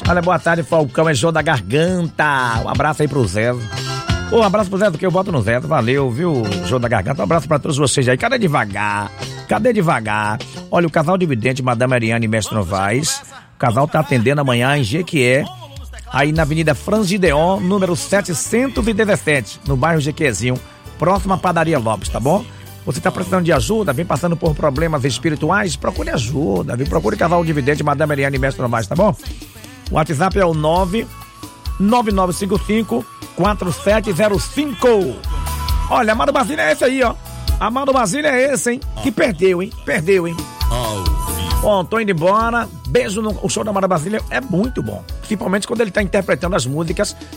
Olha, boa tarde, Falcão, é João da Garganta. Um abraço aí pro Zé. Um abraço pro Zé, porque eu voto no Zé. Valeu, viu, João da Garganta? Um abraço pra todos vocês aí. Cadê devagar? Olha, o casal dividente, Madame Ariane e Mestre Novaes. O casal tá atendendo amanhã em Jequié, aí na Avenida Frangideon, número 717, no bairro Jequiézinho, próximo à Padaria Lopes, tá bom? Você tá precisando de ajuda, vem passando por problemas espirituais, procure ajuda, procure casal dividente, Madame Ariane e Mestre Novaes, tá bom? O WhatsApp é o 99955-4705. Olha, Amado Basílio é esse aí, ó. Amado Basílio é esse, hein? Que perdeu, hein? Bom, tô indo embora. Beijo no... O show da Amado Basílio é muito bom. Principalmente quando ele tá interpretando as músicas